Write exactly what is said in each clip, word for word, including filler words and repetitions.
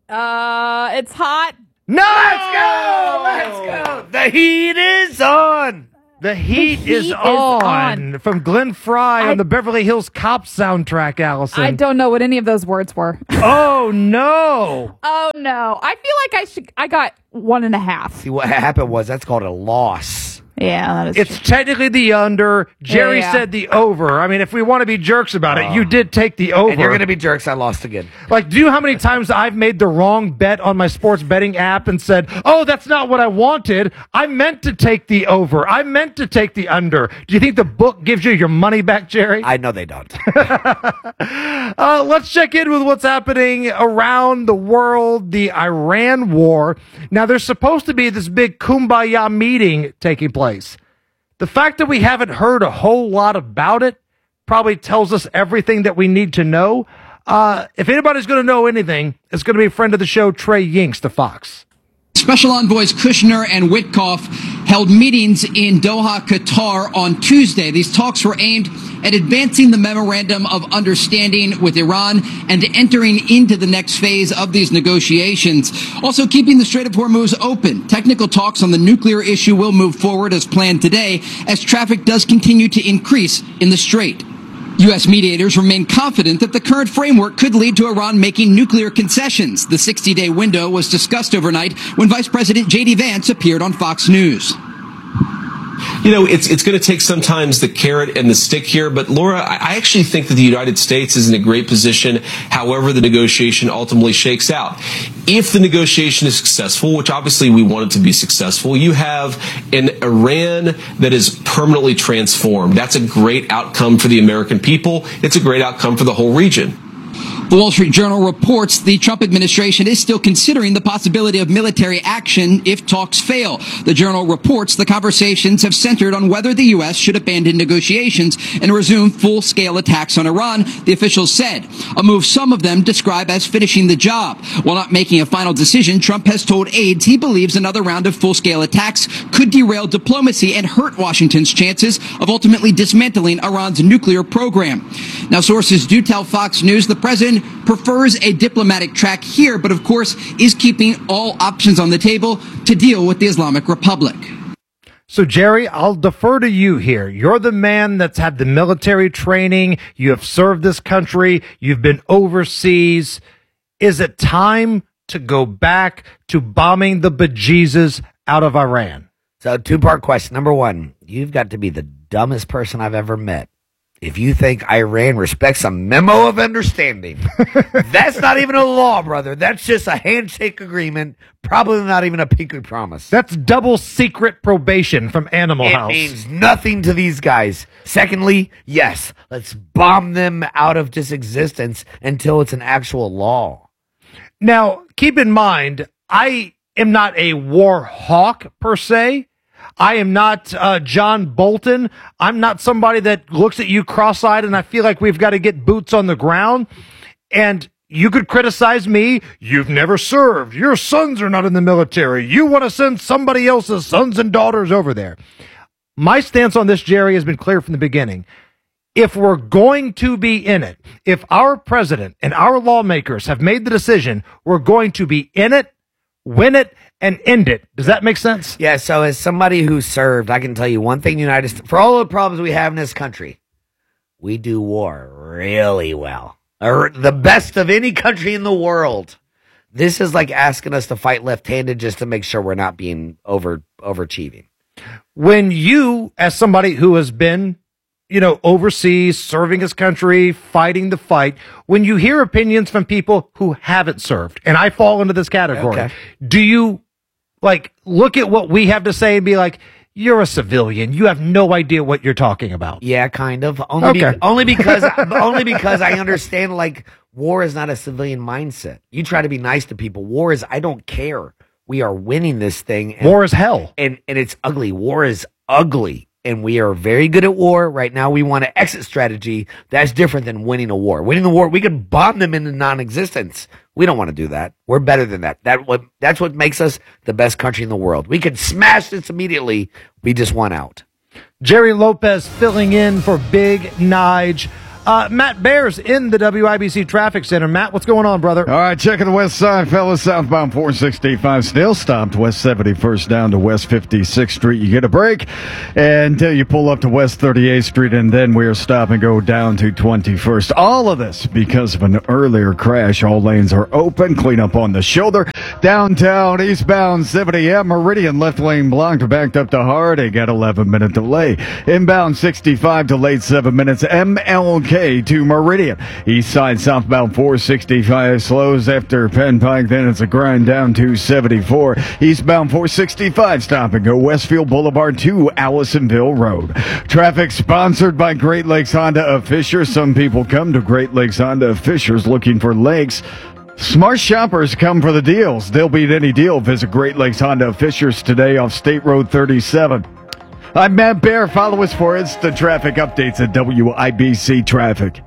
Uh, it's hot. No, let's go! Let's go! The heat is on! The heat, The heat is, is on. on. From Glenn Fry I- on the Beverly Hills Cop soundtrack, Allison. I don't know what any of those words were. Oh, no! Oh no! I feel like I should. I got one and a half. See, what happened was that's called a loss. Yeah, that is It's true. technically the under. Jerry Yeah. said the over. I mean, if we want to be jerks about it, you did take the over. And you're going to be jerks. I lost again. Like, do you know how many times I've made the wrong bet on my sports betting app and said, oh, that's not what I wanted. I meant to take the over. I meant to take the under. Do you think the book gives you your money back, Jerry? I know they don't. Uh, let's check in with what's happening around the world, the Iran war. Now, there's supposed to be this big kumbaya meeting taking place. The fact that we haven't heard a whole lot about it probably tells us everything that we need to know. Uh, if anybody's going to know anything, it's going to be a friend of the show, Trey Yingst, to Fox. Special envoys Kushner and Witkoff held meetings in Doha, Qatar on Tuesday. These talks were aimed at advancing the memorandum of understanding with Iran and entering into the next phase of these negotiations. Also keeping the Strait of Hormuz open. Technical talks on the nuclear issue will move forward as planned today as traffic does continue to increase in the strait. U S mediators remain confident that the current framework could lead to Iran making nuclear concessions. The sixty-day window was discussed overnight when Vice President J D Vance appeared on Fox News. You know, it's it's going to take sometimes the carrot and the stick here. But, Laura, I actually think that the United States is in a great position, however the negotiation ultimately shakes out. If the negotiation is successful, which obviously we want it to be successful, you have an Iran that is permanently transformed. That's a great outcome for the American people. It's a great outcome for the whole region. The Wall Street Journal reports the Trump administration is still considering the possibility of military action if talks fail. The Journal reports the conversations have centered on whether the U S should abandon negotiations and resume full-scale attacks on Iran, the officials said, a move some of them describe as finishing the job. While not making a final decision, Trump has told aides he believes another round of full-scale attacks could derail diplomacy and hurt Washington's chances of ultimately dismantling Iran's nuclear program. Now, sources do tell Fox News the president prefers a diplomatic track here, but of course is keeping all options on the table to deal with the Islamic Republic. So, Jerry, I'll defer to you here. You're the man that's had the military training. You have served this country. You've been overseas. Is it time to go back to bombing the bejesus out of Iran? So, two-part question. Number one, you've got to be the dumbest person I've ever met if you think Iran respects a memo of understanding. That's not even a law, brother. That's just a handshake agreement, probably not even a pinky promise. That's double secret probation from Animal It House. means nothing to these guys. Secondly, yes, let's bomb them out of just existence until it's an actual law. Now, keep in mind, I am not a war hawk per se. I am not uh, John Bolton. I'm not somebody that looks at you cross-eyed and I feel like we've got to get boots on the ground. And you could criticize me. You've never served. Your sons are not in the military. You want to send somebody else's sons and daughters over there. My stance on this, Jerry, has been clear from the beginning. If we're going to be in it, if our president and our lawmakers have made the decision, we're going to be in it, win it, and end it. Does that make sense? Yeah, so as somebody who served, I can tell you one thing, United States, for all the problems we have in this country, we do war really well. Or the best of any country in the world. This is like asking us to fight left-handed just to make sure we're not being over overachieving. When you, as somebody who has been, you know, overseas, serving his country, fighting the fight, when you hear opinions from people who haven't served, and I fall into this category, Okay. do you, like, look at what we have to say and be like, you're a civilian. You have no idea what you're talking about. Yeah, kind of. Only, Okay. be, only because only because I understand, like, war is not a civilian mindset. You try to be nice to people. War is, I don't care. We are winning this thing. And, War is hell. And, and it's ugly. War is ugly. And we are very good at war. Right now, we want an exit strategy. That's different than winning a war. Winning the war, we could bomb them into non-existence. We don't want to do that. We're better than that. That what That's what makes us the best country in the world. We could smash this immediately. We just want out. Jerry Lopez filling in for Big Nige. Uh, Matt Bears in the W I B C Traffic Center. Matt, what's going on, brother? All right, checking the west side, fellas. Southbound four sixty-five still stopped. West seventy-first down to West fifty-sixth Street. You get a break until you pull up to West thirty-eighth Street, and then we're stop and go down to twenty-first. All of this because of an earlier crash. All lanes are open. Clean up on the shoulder. Downtown, eastbound seventy M Meridian, left lane blocked, backed up to Harding. Got eleven minute delay. Inbound sixty-five delayed seven minutes. M L K to Meridian. East side southbound four sixty-five slows after Penn Pike. Then it's a grind down to seventy-four. Eastbound four sixty-five stop and go Westfield Boulevard to Allisonville Road. Traffic sponsored by Great Lakes Honda of Fishers. Some people come to Great Lakes Honda of Fishers looking for lakes. Smart shoppers come for the deals. They'll beat any deal. Visit Great Lakes Honda of Fishers today off State Road thirty-seven. I'm Matt Bear. Follow us for instant traffic updates at W I B C Traffic.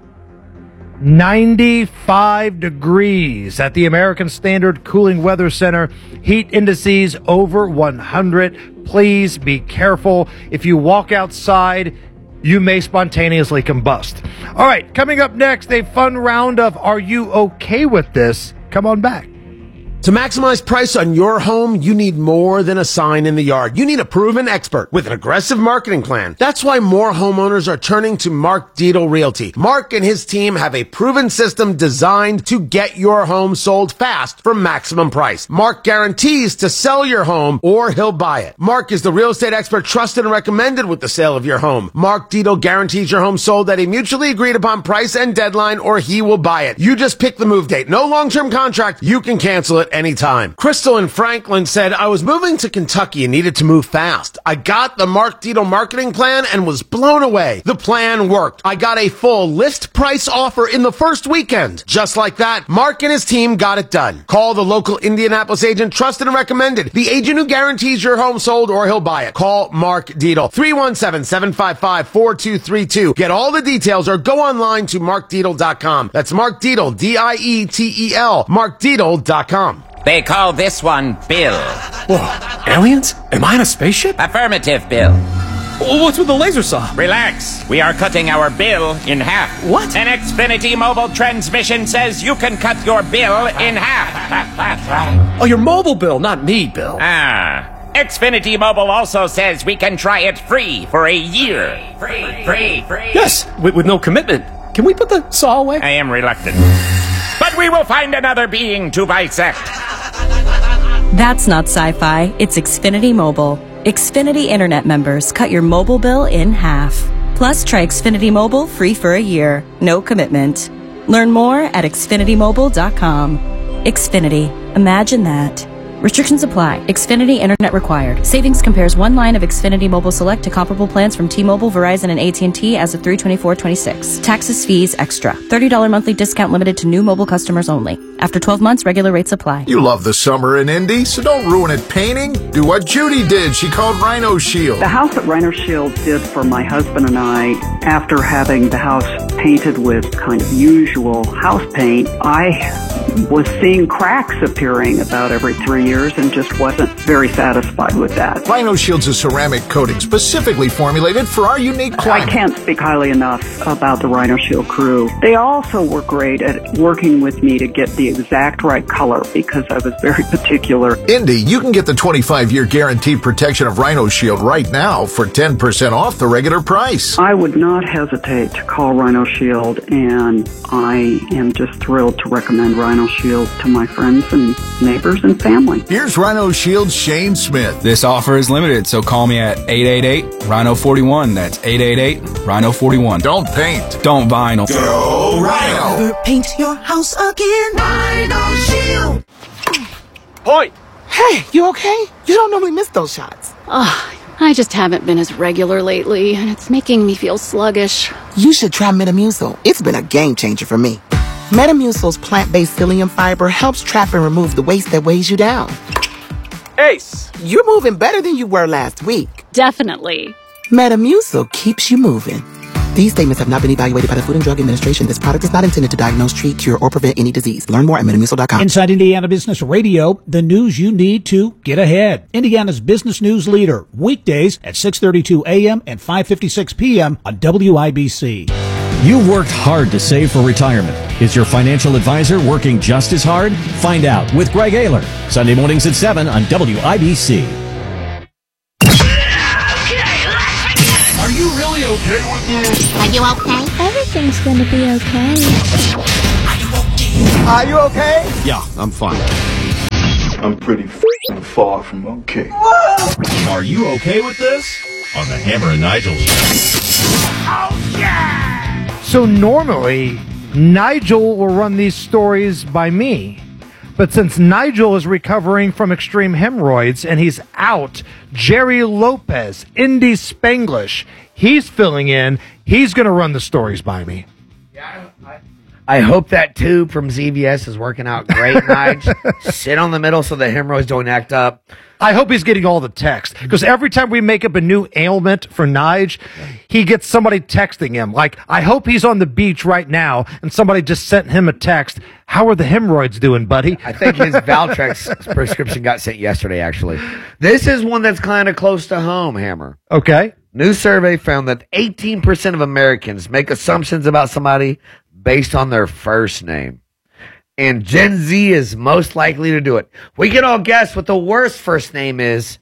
ninety-five degrees at the American Standard Cooling Weather Center. Heat indices over one hundred. Please be careful. If you walk outside, you may spontaneously combust. All right, coming up next, a fun round of Are You Okay With This? Come on back. To maximize price on your home, you need more than a sign in the yard. You need a proven expert with an aggressive marketing plan. That's why more homeowners are turning to Mark Dietel Realty. Mark and his team have a proven system designed to get your home sold fast for maximum price. Mark guarantees to sell your home or he'll buy it. Mark is the real estate expert trusted and recommended with the sale of your home. Mark Dietel guarantees your home sold at a mutually agreed upon price and deadline or he will buy it. You just pick the move date. No long-term contract. You can cancel it anytime. Crystal in Franklin said, I was moving to Kentucky and needed to move fast. I got the Mark Dietel marketing plan and was blown away. The plan worked. I got a full list price offer in the first weekend. Just like that, Mark and his team got it done. Call the local Indianapolis agent, trusted and recommended. The agent who guarantees your home sold or he'll buy it. Call Mark Dietel. three one seven, seven five five, four two three two. Get all the details or go online to mark dietel dot com. That's Mark Dietel, D I E T E L, mark dietel dot com. They call this one Bill. Whoa, aliens? Am I on a spaceship? Affirmative, Bill. What's with the laser saw? Relax. We are cutting our bill in half. What? An Xfinity mobile transmission says you can cut your bill in half. Oh, your mobile bill, not me, Bill. Ah. Xfinity Mobile also says we can try it free for a year. Free, free, free. Yes, with, with no commitment. Can we put the saw away? I am reluctant. But we will find another being to bisect. That's not sci-fi. It's Xfinity Mobile. Xfinity Internet members cut your mobile bill in half. Plus, try Xfinity Mobile free for a year. No commitment. Learn more at xfinity mobile dot com. Xfinity. Imagine that. Restrictions apply. Xfinity Internet required. Savings compares one line of Xfinity Mobile Select to comparable plans from T-Mobile, Verizon, and A T and T as of three twenty-four twenty-six. Taxes, fees, extra. thirty dollars monthly discount limited to new mobile customers only. After twelve months, regular rates apply. You love the summer in Indy, so don't ruin it painting. Do what Judy did. She called Rhino Shield. The house that Rhino Shield did for my husband and I, after having the house painted with kind of usual house paint, I was seeing cracks appearing about every three years and just wasn't very satisfied with that. Rhino Shield's a ceramic coating specifically formulated for our unique climate. I can't speak highly enough about the Rhino Shield crew. They also were great at working with me to get the exact right color because I was very particular. Indy, you can get the twenty-five year guaranteed protection of Rhino Shield right now for ten percent off the regular price. I would not hesitate to call Rhino Shield, and I am just thrilled to recommend Rhino Shield to my friends and neighbors and family. Here's Rhino Shield's Shane Smith. This offer is limited, so call me at eight eight eight, Rhino forty-one. That's eight eight eight, Rhino forty-one. Don't paint. Don't vinyl. Go Rhino. Never paint your house again. Rhino Shield. Point. Hey, you okay? You don't normally miss those shots. Ugh, I just haven't been as regular lately, and it's making me feel sluggish. You should try Metamucil. It's been a game changer for me. Metamucil's plant-based psyllium fiber helps trap and remove the waste that weighs you down. Ace. You're moving better than you were last week. Definitely. Metamucil keeps you moving. These statements have not been evaluated by the Food and Drug Administration. This product is not intended to diagnose, treat, cure, or prevent any disease. Learn more at metamucil dot com. Inside Indiana Business Radio, the news you need to get ahead. Indiana's business news leader, weekdays at six thirty-two a.m. and five fifty-six p.m. on W I B C. You've worked hard to save for retirement. Is your financial advisor working just as hard? Find out with Greg Ayler. Sunday mornings at seven on W I B C. Are you really okay with this? Are you okay? Everything's gonna be okay. Are you okay? Yeah, I'm fine. I'm pretty f***ing far from okay. Are you okay with this? On the Hammer and Nigel show. Oh, yeah! So normally, Nigel will run these stories by me. But since Nigel is recovering from extreme hemorrhoids and he's out, Jerry Lopez, Indy Spanglish, he's filling in. He's going to run the stories by me. Yeah, I, I hope that tube from Z V S is working out great, Nige. Sit on the middle so the hemorrhoids don't act up. I hope he's getting all the text, because every time we make up a new ailment for Nige, he gets somebody texting him. Like, I hope he's on the beach right now, and somebody just sent him a text. How are the hemorrhoids doing, buddy? I think his Valtrex prescription got sent yesterday, actually. This is one that's kind of close to home, Hammer. Okay. New survey found that eighteen percent of Americans make assumptions about somebody based on their first name. And Gen Z is most likely to do it. We can all guess what the worst first name is,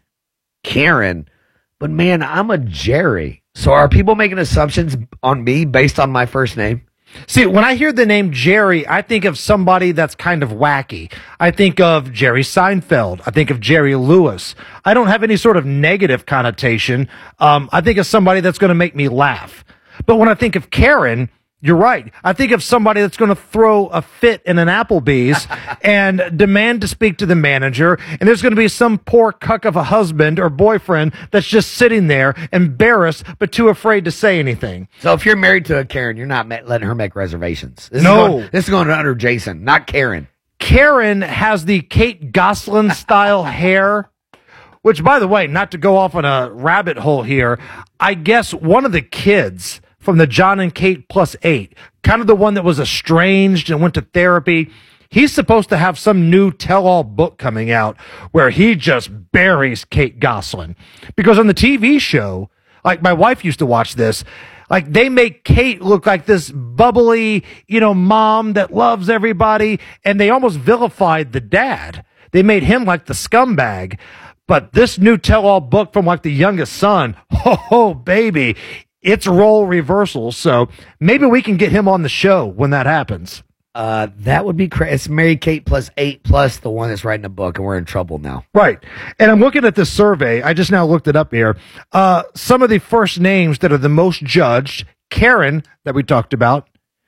Karen. But man, I'm a Jerry. So are people making assumptions on me based on my first name? See, when I hear the name Jerry, I think of somebody that's kind of wacky. I think of Jerry Seinfeld. I think of Jerry Lewis. I don't have any sort of negative connotation. Um, I think of somebody that's going to make me laugh. But when I think of Karen, you're right. I think of somebody that's going to throw a fit in an Applebee's and demand to speak to the manager, and there's going to be some poor cuck of a husband or boyfriend that's just sitting there, embarrassed but too afraid to say anything. So if you're married to a Karen, you're not ma- letting her make reservations. This No. Is going, this is going under Jason, not Karen. Karen has the Kate Gosselin style hair, which, by the way, not to go off on a rabbit hole here, I guess one of the kids from the John and Kate Plus Eight, kind of the one that was estranged and went to therapy, he's supposed to have some new tell-all book coming out where he just buries Kate Gosselin. Because on the T V show, like my wife used to watch this, like they make Kate look like this bubbly, you know, mom that loves everybody, and they almost vilified the dad. They made him like the scumbag. But this new tell-all book from like the youngest son, oh, baby, it's role reversal, so maybe we can get him on the show when that happens. Uh, that would be crazy. It's Mary Kate plus eight plus the one that's writing a book, and we're in trouble now. Right. And I'm looking at this survey. I just now looked it up here. Uh, some of the first names that are the most judged: Karen, that we talked about,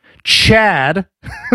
Chad,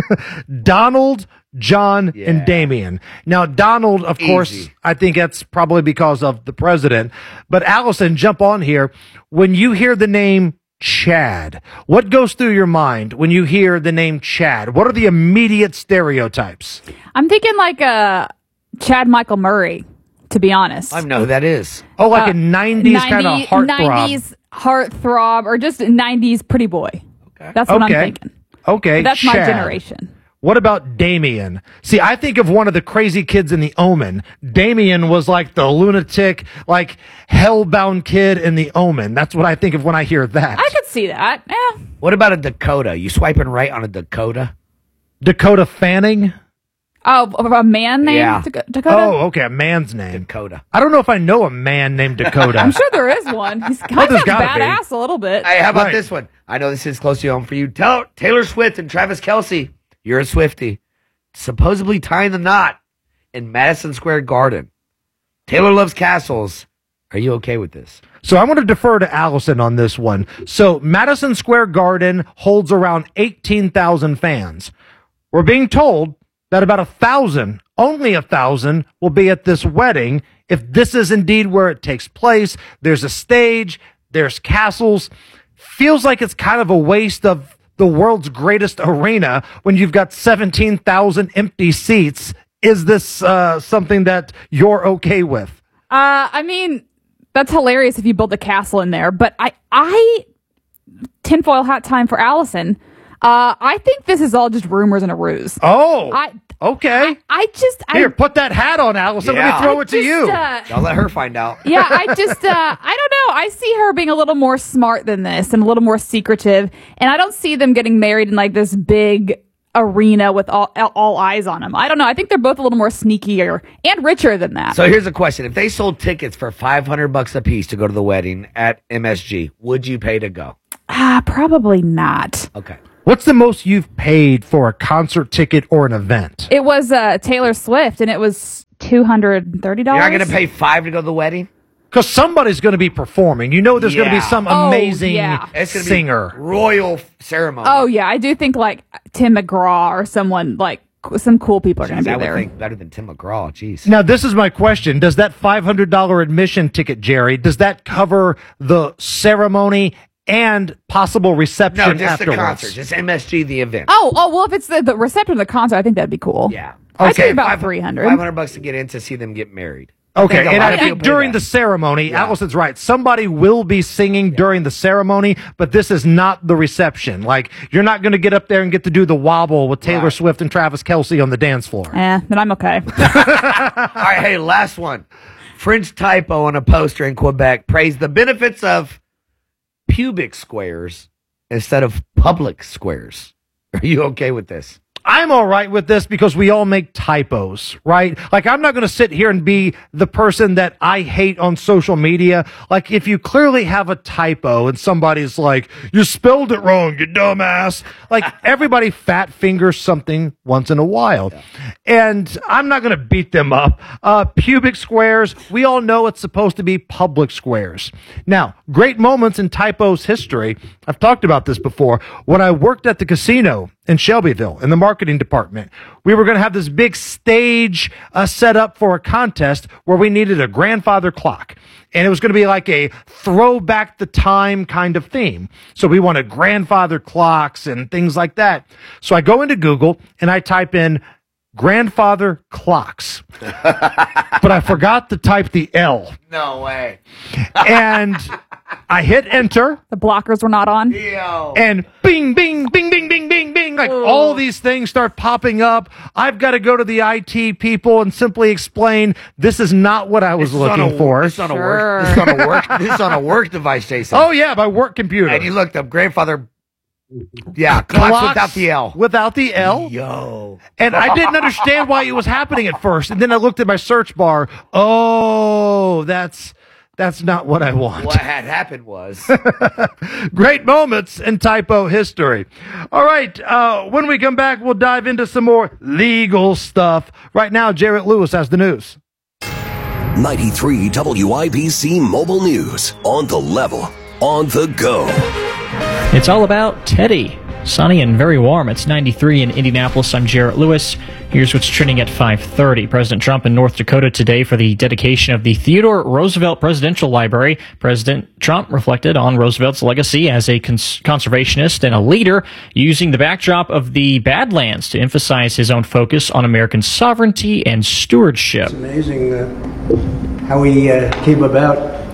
Donald, John, yeah. and Damien. Now, Donald, of Easy. course, I think that's probably because of the president. But Allison, jump on here. When you hear the name Chad, what goes through your mind when you hear the name Chad? What are the immediate stereotypes? I'm thinking like a Chad Michael Murray, to be honest. I know who that is. Oh, like Uh, a nineties kind of heartthrob. nineties heartthrob, or just nineties pretty boy. Okay. That's what okay. I'm thinking. Okay, That's Chad. my generation. What about Damien? See, I think of one of the crazy kids in The Omen. Damien was like the lunatic, like hellbound kid in The Omen. That's what I think of when I hear that. I could see that. Yeah. What about a Dakota? You swiping right on a Dakota? Dakota Fanning? Oh, a man named Yeah. Dak- Dakota? Oh, okay, a man's name. Dakota. I don't know if I know a man named Dakota. I'm sure there is one. He's kind Oh, of there's gotta be. badass a little bit. Hey, how about Right. this one? I know this is close to home for you. Tell Taylor Swift and Travis Kelce, you're a Swiftie, supposedly tying the knot in Madison Square Garden. Taylor loves castles. Are you okay with this? So I'm going to defer to Allison on this one. So Madison Square Garden holds around eighteen thousand fans. We're being told that about a thousand, only a thousand, will be at this wedding. If this is indeed where it takes place, there's a stage, there's castles. Feels like it's kind of a waste of the world's greatest arena when you've got seventeen thousand empty seats. Is this uh, something that you're okay with? Uh, I mean, that's hilarious if you build a castle in there, but I, I, tinfoil hat time for Allison. Uh, I think this is all just rumors and a ruse. Oh, I okay. I, I just I, Here, put that hat on, Allison. Let Yeah. me throw I it to just, you. uh, I'll let her find out. yeah, I just, uh, I don't know. I see her being a little more smart than this and a little more secretive. And I don't see them getting married in like this big arena with all all eyes on them. I don't know. I think they're both a little more sneakier and richer than that. So here's a question. If they sold tickets for five hundred bucks a piece to go to the wedding at M S G, would you pay to go? Ah, probably not. Okay. What's the most you've paid for a concert ticket or an event? It was uh, Taylor Swift, and it was two hundred thirty dollars. You're not going to pay five to go to the wedding? Because somebody's going to be performing. You know there's going to be Yeah. some Oh, amazing yeah. It's gonna singer. be royal ceremony. Oh, yeah. I do think like Tim McGraw or someone like some cool people are going to I be would there. think better than Tim McGraw. Jeez. Now, this is my question. Does that five hundred dollars admission ticket, Jerry, does that cover the ceremony and possible reception No, just afterwards? the concert. Just M S G, the event. Oh, oh, well, if it's the, the reception of the concert, I think that'd be cool. Yeah. I'd say about five- three hundred. five hundred bucks to get in to see them get married. Okay, think a and lot I of think people pay during that. the ceremony, Allison's right. Somebody will be singing during the ceremony, but this is not the reception. Like, you're not going to get up there and get to do the wobble with Taylor Right. Swift and Travis Kelce on the dance floor. Eh, then I'm okay. All right, hey, last one. French typo on a poster in Quebec praised the benefits of pubic squares instead of public squares. Are you okay with this? I'm all right with this because we all make typos, right? Like, I'm not going to sit here and be the person that I hate on social media. Like, if you clearly have a typo and somebody's like, you spelled it wrong, you dumbass. Like, everybody fat fingers something once in a while. And I'm not going to beat them up. Uh, pubic squares, we all know it's supposed to be public squares. Now, great moments in typos history. I've talked about this before. When I worked at the casino in Shelbyville in the marketing department, we were going to have this big stage uh, set up for a contest where we needed a grandfather clock. And it was going to be like a throwback the time kind of theme. So we wanted grandfather clocks and things like that. So I go into Google and I type in grandfather clocks, but I forgot to type the L. No way. And I hit enter. The blockers were not on. Yo. And bing, bing, bing, bing, bing, bing, bing. Like all these things start popping up. I've got to go to the I T people and simply explain this is not what I was This is on looking a- for. This is on a work. This is on a work. This is on a work device, Jason. Oh yeah, my work computer. And you looked up grandfather. Yeah, clocks, Clocks without the L. Without the L. Yo. And I didn't understand why it was happening at first. And then I looked at my search bar. Oh, that's that's not what I want. What had happened was Great moments in typo history. All right, uh, when we come back, we'll dive into some more legal stuff. Right now, Jarrett Lewis has the news. ninety-three W I B C Mobile News. On the level. On the go. It's all about Teddy. Sunny and very warm. It's ninety-three in Indianapolis. I'm Jarrett Lewis. Here's what's trending at five thirty. President Trump in North Dakota today for the dedication of the Theodore Roosevelt Presidential Library. President Trump reflected on Roosevelt's legacy as a cons- conservationist and a leader, using the backdrop of the Badlands to emphasize his own focus on American sovereignty and stewardship. It's amazing uh, how he uh, came about,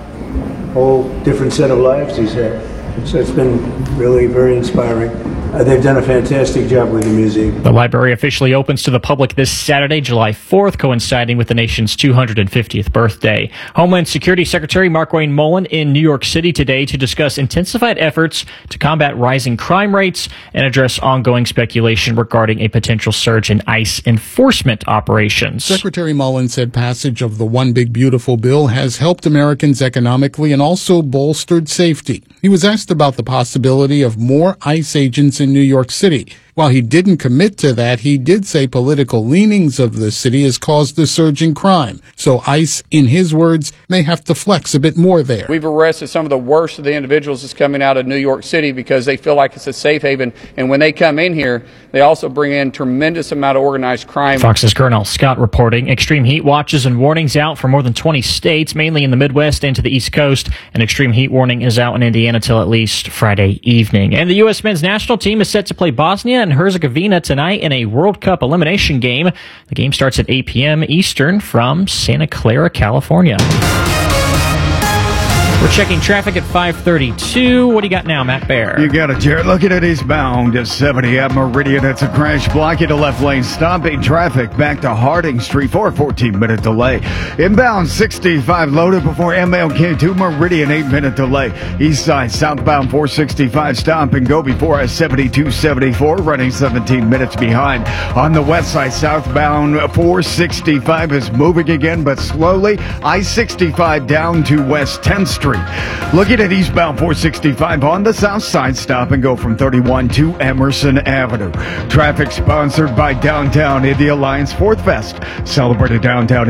a whole different set of lives he's had. So it's been really very inspiring. Uh, they've done a fantastic job with the museum. The library officially opens to the public this Saturday, July fourth, coinciding with the nation's two hundred fiftieth birthday. Homeland Security Secretary Markwayne Mullin in New York City today to discuss intensified efforts to combat rising crime rates and address ongoing speculation regarding a potential surge in ICE enforcement operations. Secretary Mullin said passage of the One Big Beautiful bill has helped Americans economically and also bolstered safety. He was asked about the possibility of more ICE agents in New York City. While he didn't commit to that, he did say political leanings of the city has caused the surge in crime. So ICE, in his words, may have to flex a bit more there. We've arrested some of the worst of the individuals that's coming out of New York City because they feel like it's a safe haven. And when they come in here, they also bring in tremendous amount of organized crime. Fox's Colonel Scott reporting extreme heat watches and warnings out for more than twenty states, mainly in the Midwest and to the East Coast. An extreme heat warning is out in Indiana till at least Friday evening. And the U S men's national team is set to play Bosnia and Herzegovina tonight in a World Cup elimination game. The game starts at eight p.m. Eastern from Santa Clara, California. We're checking traffic at five thirty-two. What do you got now, Matt Bear? You got it, Jared. Looking at eastbound at seventy at Meridian. It's a crash blocking the left lane, stopping traffic back to Harding Street for a fourteen minute delay. Inbound sixty-five loaded before M L K to Meridian, eight minute delay. East side southbound four sixty-five stop and go before a seventy-two seventy-four, running seventeen minutes behind. On the west side southbound four sixty-five is moving again, but slowly. I sixty-five down to West tenth Street. Looking at eastbound four sixty-five on the south side, stop and go from thirty-one to Emerson Avenue. Traffic sponsored by Downtown Indy Alliance Fourth Fest. Celebrated downtown